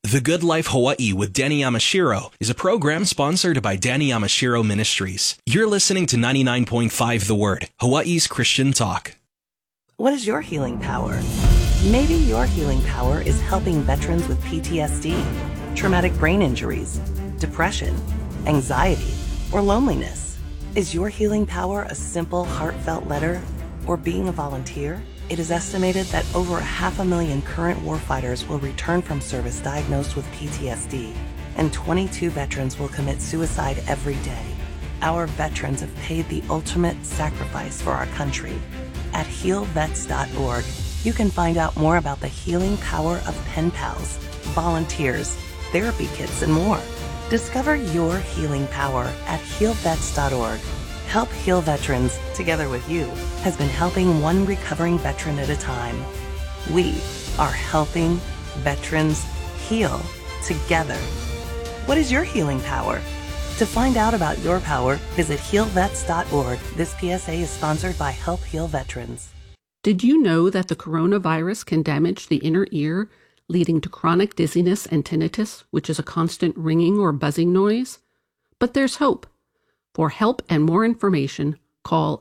The Good Life Hawaii with Danny Yamashiro is a program sponsored by Danny Yamashiro Ministries. You're listening to 99.5 The Word, Hawaii's Christian talk. What is your healing power? Maybe your healing power is helping veterans with PTSD, traumatic brain injuries, depression, anxiety, or loneliness. Is your healing power a simple, heartfelt letter or being a volunteer? It is estimated that over 500,000 current warfighters will return from service diagnosed with PTSD, and 22 veterans will commit suicide every day. Our veterans have paid the ultimate sacrifice for our country. At healvets.org, you can find out more about the healing power of pen pals, volunteers, therapy kits, and more. Discover your healing power at healvets.org. Help Heal Veterans, together with you, has been helping one recovering veteran at a time. We are helping veterans heal together. What is your healing power? To find out about your power, visit healvets.org. This PSA is sponsored by Help Heal Veterans. Did you know that the coronavirus can damage the inner ear, leading to chronic dizziness and tinnitus, which is a constant ringing or buzzing noise? But there's hope. For help and more information, call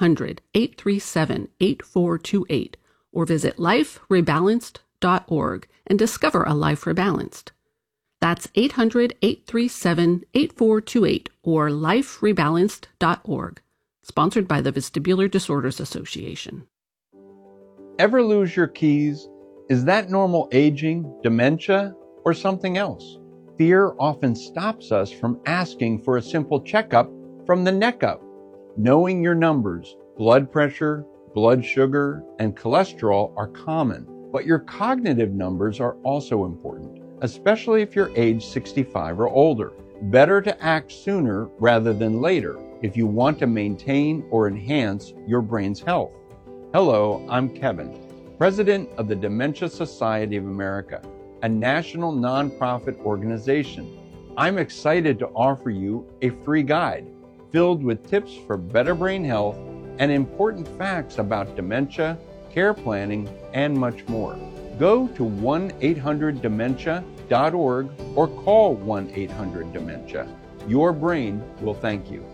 800-837-8428 or visit liferebalanced.org and discover a life rebalanced. That's 800-837-8428 or liferebalanced.org. Sponsored by the Vestibular Disorders Association. Ever lose your keys? Is that normal aging, dementia, or something else? Fear often stops us from asking for a simple checkup from the neck up. Knowing your numbers, blood pressure, blood sugar, and cholesterol are common, but your cognitive numbers are also important, especially if you're age 65 or older. Better to act sooner rather than later if you want to maintain or enhance your brain's health. Hello, I'm Kevin, President of the Dementia Society of America, a national nonprofit organization. I'm excited to offer you a free guide filled with tips for better brain health and important facts about dementia, care planning, and much more. Go to 1-800-DEMENTIA.org or call 1-800-DEMENTIA. Your brain will thank you.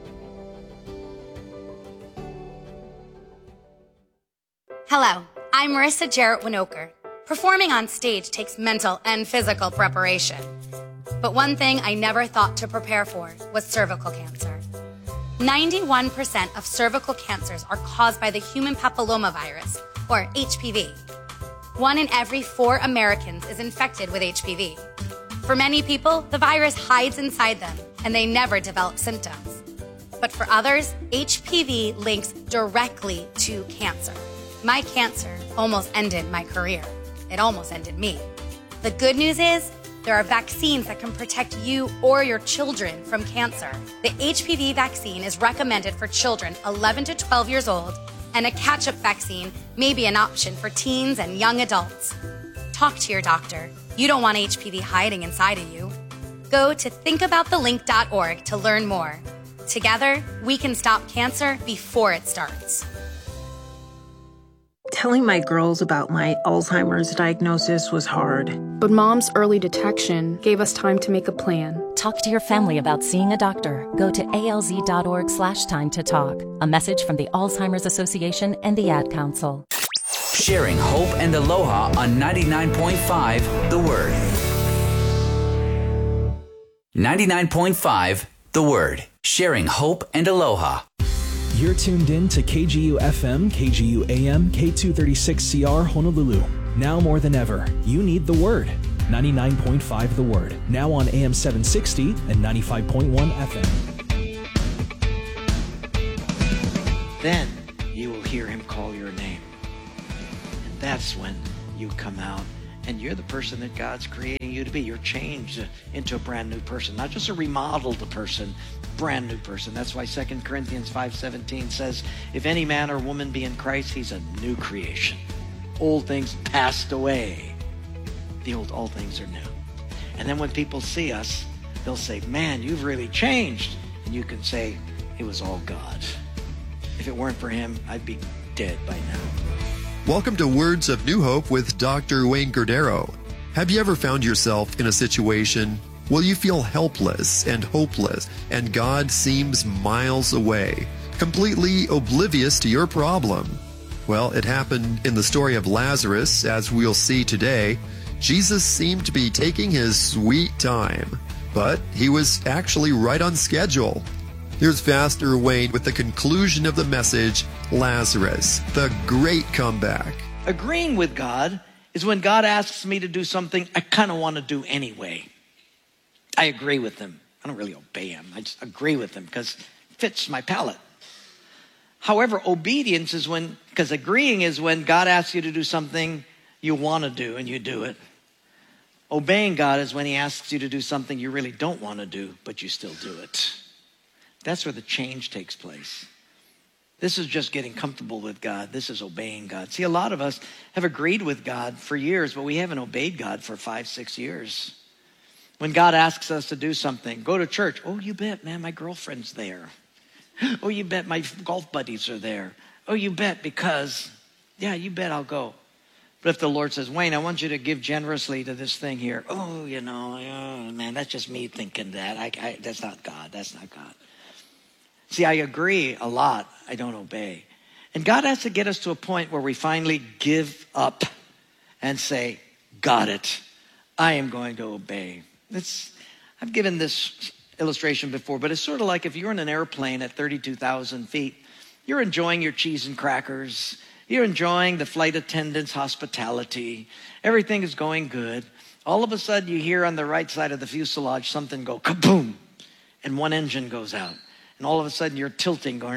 Hello, I'm Marissa Jarrett Winokur. Performing on stage takes mental and physical preparation. But one thing I never thought to prepare for was cervical cancer. 91% of cervical cancers are caused by the human papillomavirus, or HPV. 1 in every 4 Americans is infected with HPV. For many people, the virus hides inside them, and they never develop symptoms. But for others, HPV links directly to cancer. My cancer almost ended my career. It almost ended me. The good news is, there are vaccines that can protect you or your children from cancer. The HPV vaccine is recommended for children 11 to 12 years old, and a catch-up vaccine may be an option for teens and young adults. Talk to your doctor. You don't want HPV hiding inside of you. Go to thinkaboutthelink.org to learn more. Together, we can stop cancer before it starts. Telling my girls about my Alzheimer's diagnosis was hard. But Mom's early detection gave us time to make a plan. Talk to your family about seeing a doctor. Go to alz.org/time-to-talk. A message from the Alzheimer's Association and the Ad Council. Sharing hope and aloha on 99.5 The Word. 99.5 The Word. Sharing hope and aloha. You're tuned in to KGU FM, KGU AM, K236CR Honolulu. Now more than ever, you need the Word. 99.5 The Word. Now on AM 760 and 95.1 FM. Then you will hear him call your name. And that's when you come out and you're the person that God's creating you to be. You're changed into a brand new person, not just a remodeled person, brand new person. That's why 2 Corinthians 5:17 says, if any man or woman be in Christ, he's a new creation. Old things passed away. All things are new. And then when people see us, they'll say, man, you've really changed. And you can say, it was all God. If it weren't for him, I'd be dead by now. Welcome to Words of New Hope with Dr. Wayne Cordero. Have you ever found yourself in a situation where you feel helpless and hopeless, and God seems miles away, completely oblivious to your problem? Well, it happened in the story of Lazarus, as we'll see today. Jesus seemed to be taking his sweet time, but he was actually right on schedule. Here's Pastor Wayne with the conclusion of the message, Lazarus, the great comeback. Agreeing with God is when God asks me to do something I kind of want to do anyway. I agree with him. I don't really obey him. I just agree with him because it fits my palate. However, obedience is because agreeing is when God asks you to do something you want to do and you do it. Obeying God is when he asks you to do something you really don't want to do, but you still do it. That's where the change takes place. This is just getting comfortable with God. This is obeying God. See, a lot of us have agreed with God for years, but we haven't obeyed God for 5-6 years. When God asks us to do something, go to church. Oh, you bet, man, my girlfriend's there. Oh, you bet, my golf buddies are there. Oh, you bet, because, yeah, you bet I'll go. But if the Lord says, Wayne, I want you to give generously to this thing here. Oh, man, that's just me thinking that. That's not God. That's not God. See, I agree a lot. I don't obey. And God has to get us to a point where we finally give up and say, got it. I am going to obey. I've given this illustration before, but it's sort of like if you're in an airplane at 32,000 feet, you're enjoying your cheese and crackers. You're enjoying the flight attendant's hospitality. Everything is going good. All of a sudden, you hear on the right side of the fuselage something go kaboom, and one engine goes out. And all of a sudden, you're tilting, going,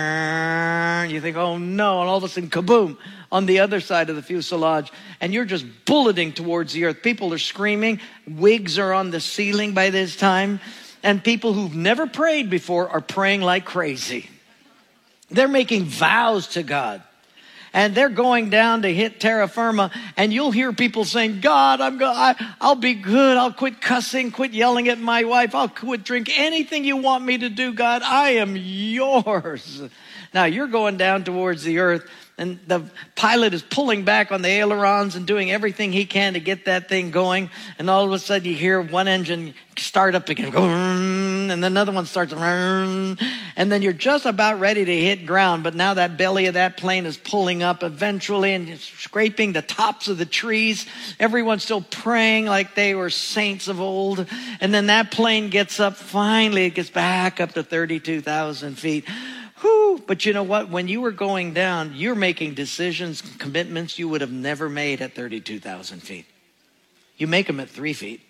you think, oh no, and all of a sudden, kaboom, on the other side of the fuselage, and you're just bulleting towards the earth. People are screaming. Wigs are on the ceiling by this time. And people who've never prayed before are praying like crazy. They're making vows to God. And they're going down to hit terra firma, and you'll hear people saying, God, I'll be good. I'll quit cussing, quit yelling at my wife. I'll quit drinking. Anything you want me to do, God, I am yours. Now, you're going down towards the earth, and the pilot is pulling back on the ailerons and doing everything he can to get that thing going. And all of a sudden, you hear one engine start up again, and then another one starts, and then you're just about ready to hit ground. But now that belly of that plane is pulling up eventually and scraping the tops of the trees. Everyone's still praying like they were saints of old. And then that plane gets up. Finally, it gets back up to 32,000 feet. Whew. But you know what? When you were going down, you're making decisions, commitments you would have never made at 32,000 feet. You make them at 3 feet.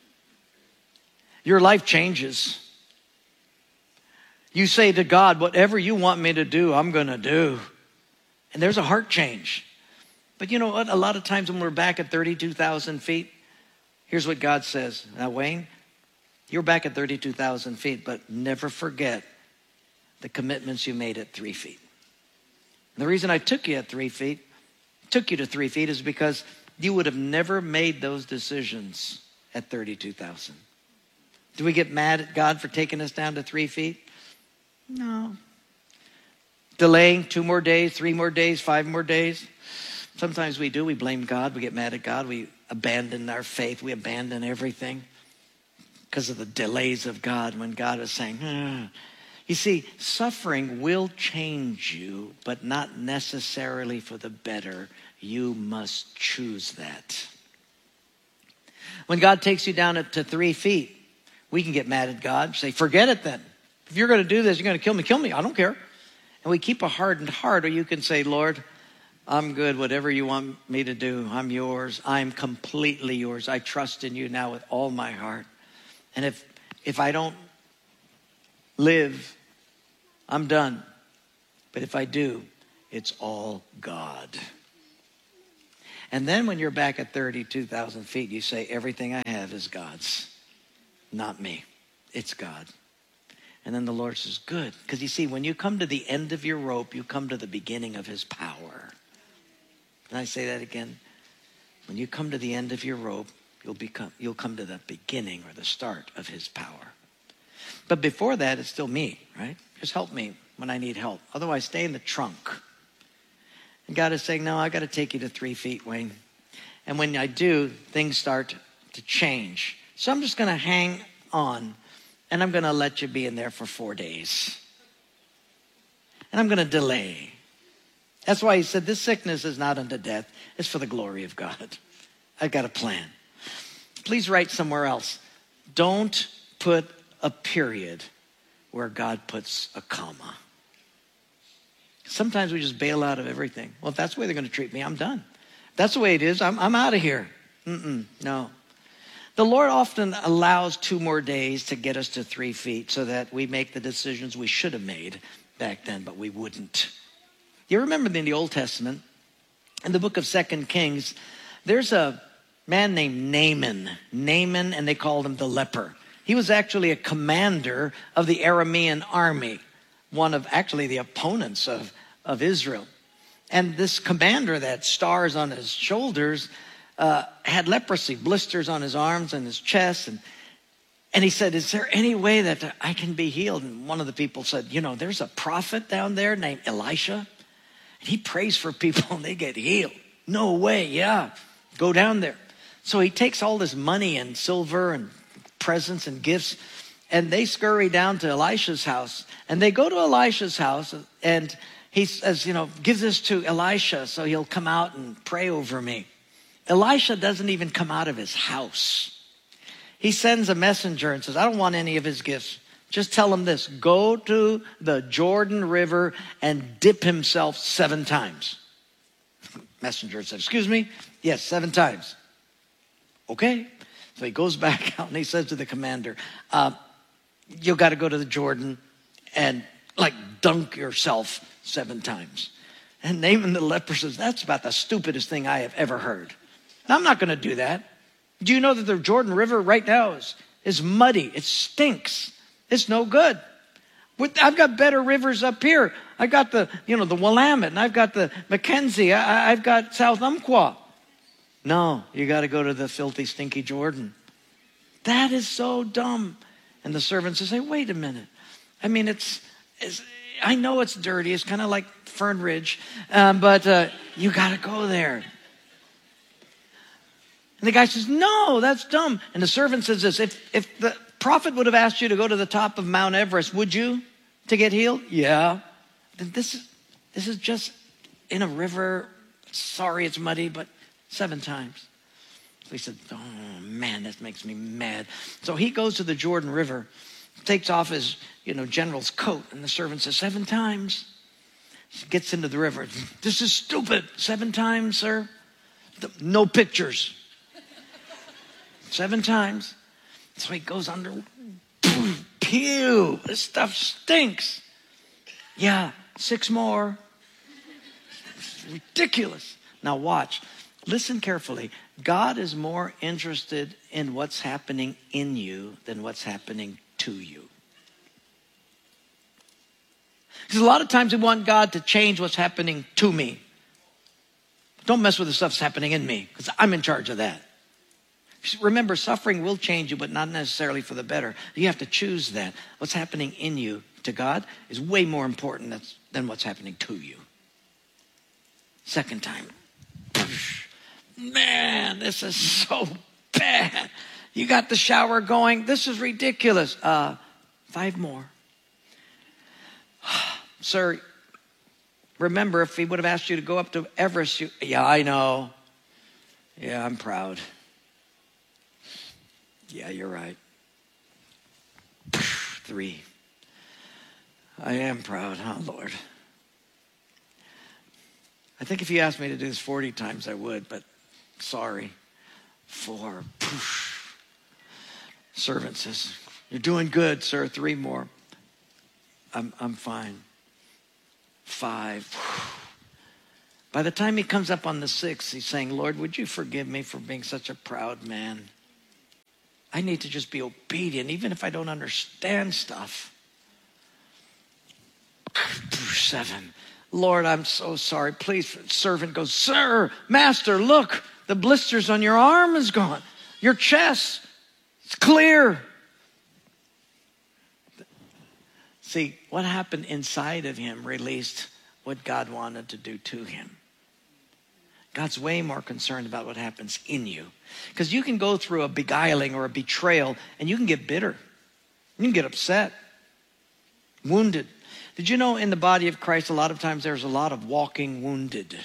Your life changes. You say to God, whatever you want me to do, I'm going to do. And there's a heart change. But you know what? A lot of times when we're back at 32,000 feet, here's what God says. Now, Wayne, you're back at 32,000 feet, but never forget the commitments you made at 3 feet. And the reason I took you to 3 feet is because you would have never made those decisions at 32,000. Do we get mad at God for taking us down to 3 feet? No. Delaying 2 more days, 3 more days, 5 more days. Sometimes we do. We blame God. We get mad at God. We abandon our faith. We abandon everything because of the delays of God when God is saying, You see, suffering will change you, but not necessarily for the better. You must choose that. When God takes you down to 3 feet, we can get mad at God, say, forget it then. If you're going to do this, you're going to kill me. I don't care. And we keep a hardened heart, or you can say, Lord, I'm good. Whatever you want me to do, I'm yours. I'm completely yours. I trust in you now with all my heart. And if I don't live, I'm done. But if I do, it's all God. And then when you're back at 32,000 feet, you say, everything I have is God's, not me. It's God. And then the Lord says, good. Because you see, when you come to the end of your rope, you come to the beginning of his power. Can I say that again? When you come to the end of your rope, you'll come to the beginning or the start of his power. But before that, it's still me, right? Just help me when I need help. Otherwise, stay in the trunk. And God is saying, no, I got to take you to 3 feet, Wayne. And when I do, things start to change. So I'm just going to hang on, and I'm going to let you be in there for 4 days. And I'm going to delay. That's why he said, this sickness is not unto death. It's for the glory of God. I've got a plan. Please write somewhere else. Don't put a period where God puts a comma. Sometimes we just bail out of everything. Well, if that's the way they're going to treat me, I'm done. If that's the way it is, I'm out of here. No. The Lord often allows 2 more days to get us to 3 feet so that we make the decisions we should have made back then, but we wouldn't. You remember in the Old Testament, in the book of 2 Kings, there's a man named Naaman, and they called him the leper. He was actually a commander of the Aramean army, one of actually the opponents of Israel. And this commander that stars on his shoulders had leprosy, blisters on his arms and his chest. And he said, is there any way that I can be healed? And one of the people said, there's a prophet down there named Elisha. And he prays for people and they get healed. No way, yeah. Go down there. So he takes all this money and silver and presents and gifts, and they scurry down to Elisha's house. And they go to Elisha's house, and he says, give this to Elisha so he'll come out and pray over me. Elisha doesn't even come out of his house. He sends a messenger and says, I don't want any of his gifts. Just tell him this, go to the Jordan River and dip himself 7 times. Messenger says, excuse me? Yes, 7 times. Okay. So he goes back out and he says to the commander, you got to go to the Jordan and dunk yourself 7 times. And Naaman the leper says, that's about the stupidest thing I have ever heard. Now, I'm not going to do that. Do you know that the Jordan River right now is muddy? It stinks. It's no good. I've got better rivers up here. I've got the Willamette, and I've got the Mackenzie. I've got South Umpqua. No, you got to go to the filthy, stinky Jordan. That is so dumb. And the servants say, wait a minute. I mean, I know it's dirty. It's kind of like Fern Ridge, but you got to go there. And the guy says, no, that's dumb. And the servant says this, if the prophet would have asked you to go to the top of Mount Everest, would you, to get healed? Yeah. Then this is just in a river. Sorry, it's muddy, but 7 times. So he said, oh man, that makes me mad. So he goes to the Jordan River, takes off his, general's coat, and the servant says, 7 times. He gets into the river. This is stupid. 7 times, sir. No pictures. 7 times. So he goes under. Pew, this stuff stinks. Yeah, 6 more. It's ridiculous. Now watch. Listen carefully. God is more interested in what's happening in you than what's happening to you. Because a lot of times we want God to change what's happening to me. Don't mess with the stuff that's happening in me, because I'm in charge of that. Remember, suffering will change you, but not necessarily for the better. You have to choose that. What's happening in you to God is way more important than what's happening to you. 2nd time. Man, this is so bad. You got the shower going. This is ridiculous. 5 more. Sir, remember, if he would have asked you to go up to Everest, yeah, I know. Yeah, I'm proud. Yeah, you're right. 3. I am proud, huh, Lord? I think if you asked me to do this 40 times, I would, but sorry. 4. Servant says, you're doing good, sir. 3 more. I'm fine. 5. By the time he comes up on the 6th, he's saying, Lord, would you forgive me for being such a proud man? I need to just be obedient, even if I don't understand stuff. 7. Lord, I'm so sorry. Please, servant goes, sir, master, look, the blisters on your arm is gone. Your chest, it's clear. See, what happened inside of him released what God wanted to do to him. God's way more concerned about what happens in you. Because you can go through a beguiling or a betrayal and you can get bitter. You can get upset, wounded. Did you know in the body of Christ, a lot of times there's a lot of walking wounded.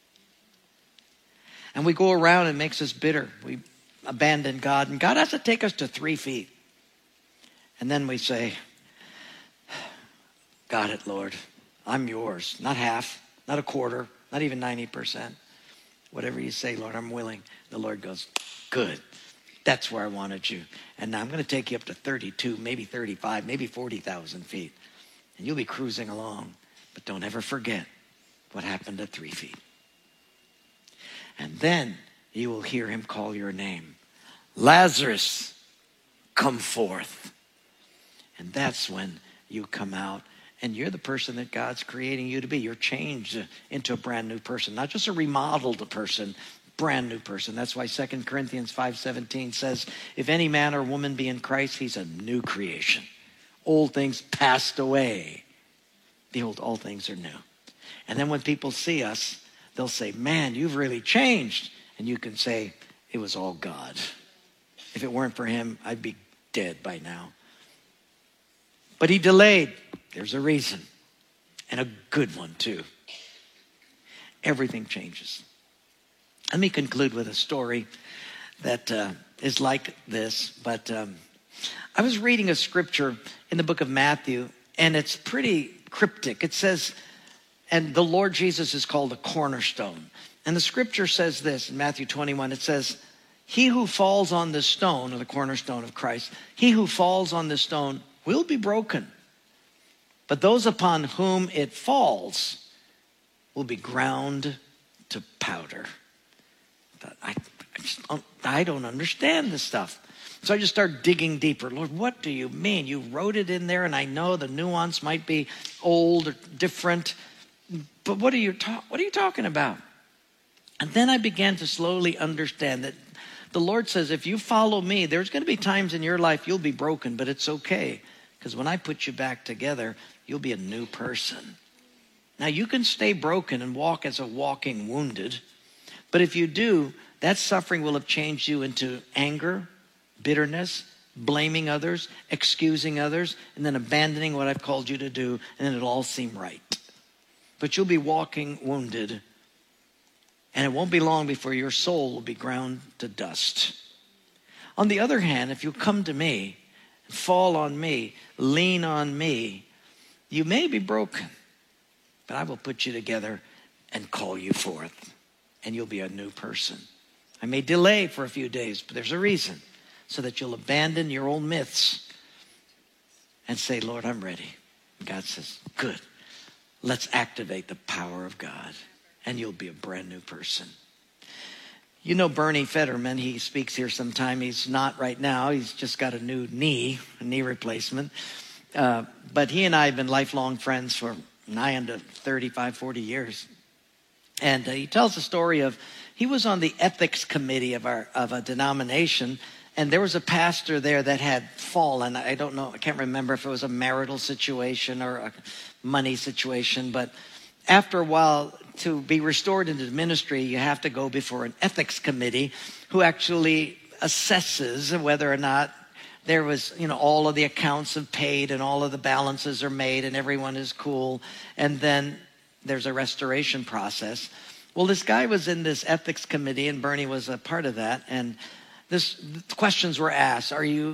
And we go around and it makes us bitter. We abandon God. And God has to take us to 3 feet. And then we say, got it, Lord. I'm yours. Not half, not a quarter, not even 90%. Whatever you say, Lord, I'm willing. The Lord goes, good. That's where I wanted you. And now I'm going to take you up to 32, maybe 35, maybe 40,000 feet. And you'll be cruising along. But don't ever forget what happened at 3 feet. And then you will hear him call your name. Lazarus, come forth. And that's when you come out. And you're the person that God's creating you to be. You're changed into a brand new person. Not just a remodeled person, brand new person. That's why 2 Corinthians 5:17 says, if any man or woman be in Christ, he's a new creation. Old things passed away. Behold, all things are new. And then when people see us, they'll say, man, you've really changed. And you can say, it was all God. If it weren't for him, I'd be dead by now. But he delayed. There's a reason. And a good one, too. Everything changes. Let me conclude with a story that is like this. But I was reading a scripture in the book of Matthew, and it's pretty cryptic. It says, and the Lord Jesus is called a cornerstone. And the scripture says this in Matthew 21. It says, he who falls on this stone, or the cornerstone of Christ, he who falls on this stone will be broken. But those upon whom it falls will be ground to powder. I don't understand this stuff. So I just start digging deeper. Lord, what do you mean? You wrote it in there, and I know the nuance might be old or different. But what are you talking about? And then I began to slowly understand that the Lord says, if you follow me, there's going to be times in your life you'll be broken, but it's okay. Because when I put you back together, you'll be a new person. Now, you can stay broken and walk as a walking wounded. But if you do, that suffering will have changed you into anger, bitterness, blaming others, excusing others, and then abandoning what I've called you to do, and then it'll all seem right. But you'll be walking wounded, and it won't be long before your soul will be ground to dust. On the other hand, if you come to me, fall on me, lean on me, you may be broken, but I will put you together and call you forth, and you'll be a new person. I may delay for a few days, but there's a reason, so that you'll abandon your old myths and say, Lord, I'm ready. And God says, good. Let's activate the power of God, and you'll be a brand new person. You know Bernie Fetterman, he speaks here sometime. He's not right now. He's just got a new knee replacement. But he and I have been lifelong friends for nigh into 35, 40 years. And he tells the story of, he was on the ethics committee of a denomination, and there was a pastor there that had fallen. I don't know, I can't remember if it was a marital situation or a money situation, but after a while, to be restored into the ministry, you have to go before an ethics committee who actually assesses whether or not there was, all of the accounts have paid and all of the balances are made and everyone is cool. And then there's a restoration process. Well, this guy was in this ethics committee, and Bernie was a part of that. And questions were asked.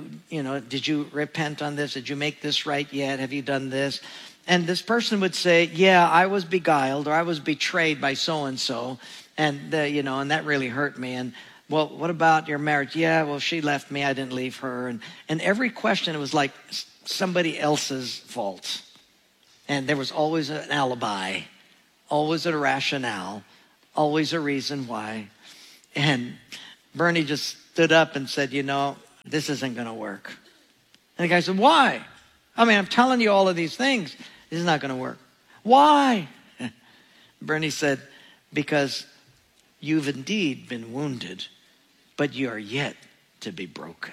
Did you repent on this? Did you make this right yet? Have you done this? And this person would say, yeah, I was beguiled or I was betrayed by so-and-so. And, and that really hurt me. And, well, what about your marriage? Yeah, well, she left me. I didn't leave her. And every question, it was like somebody else's fault. And there was always an alibi, always a rationale, always a reason why. And Bernie just stood up and said, this isn't going to work. And the guy said, why? I'm telling you all of these things. This is not going to work. Why? Bernie said, because you've indeed been wounded, but you are yet to be broken.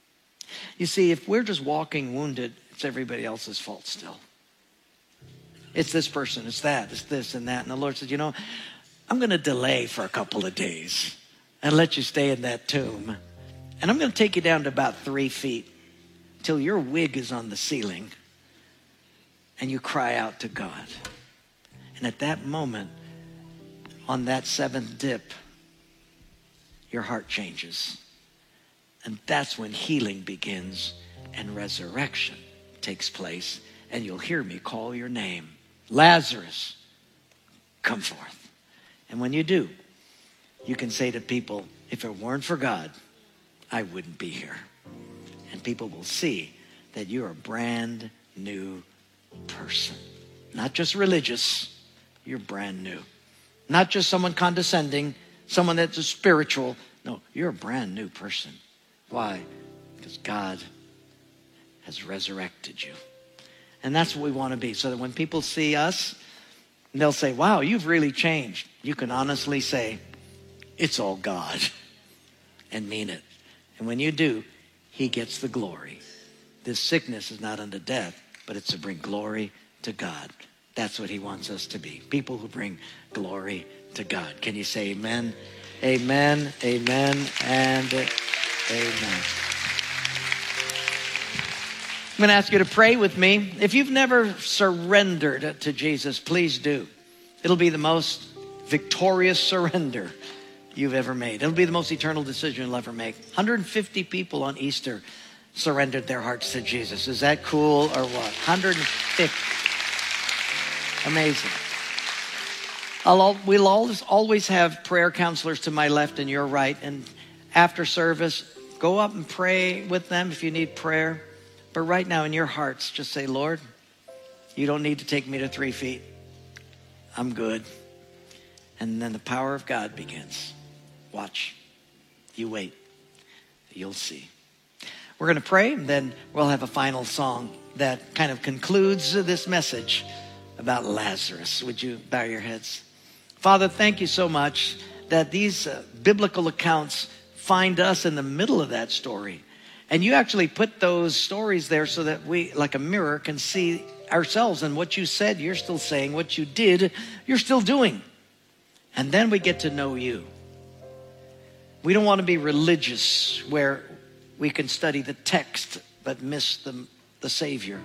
You see, if we're just walking wounded, it's everybody else's fault still. It's this person, it's that, it's this and that. And the Lord said, you know, I'm going to delay for a couple of days and let you stay in that tomb. And I'm going to take you down to about 3 feet till your wig is on the ceiling and you cry out to God. And at that moment, on that 7th dip, your heart changes. And that's when healing begins and resurrection takes place. And you'll hear me call your name. Lazarus, come forth. And when you do, you can say to people, if it weren't for God, I wouldn't be here. And people will see that you're a brand new person. Not just religious, you're brand new. Not just someone condescending, someone that's a spiritual. No, you're a brand new person. Why? Because God has resurrected you. And that's what we want to be, so that when people see us, they'll say, wow, you've really changed. You can honestly say, it's all God, and mean it. And when you do, he gets the glory. This sickness is not unto death, but it's to bring glory to God. That's what he wants us to be. People who bring glory to God. Can you say amen? Amen, amen, and amen. I'm going to ask you to pray with me. If you've never surrendered to Jesus, please do. It'll be the most victorious surrender you've ever made. It'll be the most eternal decision you'll ever make. 150 people on Easter surrendered their hearts to Jesus. Is that cool or what? 150. Amazing. We'll always have prayer counselors to my left and your right. And after service, go up and pray with them if you need prayer. But right now in your hearts, just say, Lord, you don't need to take me to 3 feet. I'm good. And then the power of God begins. Watch. You wait. You'll see. We're going to pray, and then we'll have a final song that kind of concludes this message about Lazarus. Would you bow your heads? Father, thank you so much that these biblical accounts find us in the middle of that story. And you actually put those stories there so that we, like a mirror, can see ourselves. And what you said, you're still saying. What you did, you're still doing. And then we get to know you. We don't want to be religious where we can study the text but miss the Savior.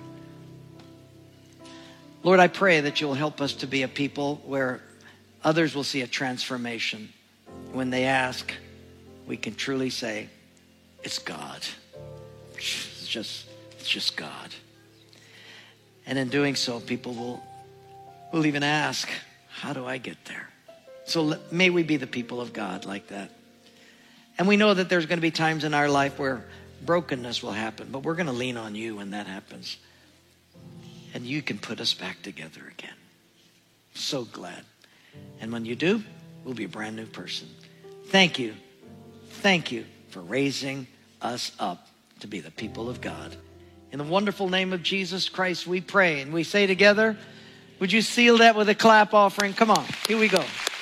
Lord, I pray that you'll help us to be a people where others will see a transformation. When they ask, we can truly say, it's God. It's just God. And in doing so, people will even ask, how do I get there? So may we be the people of God like that. And we know that there's going to be times in our life where brokenness will happen, but we're going to lean on you when that happens. And you can put us back together again. So glad. And when you do, we'll be a brand new person. Thank you. Thank you for raising us up to be the people of God. In the wonderful name of Jesus Christ, we pray. And we say together, would you seal that with a clap offering? Come on, here we go.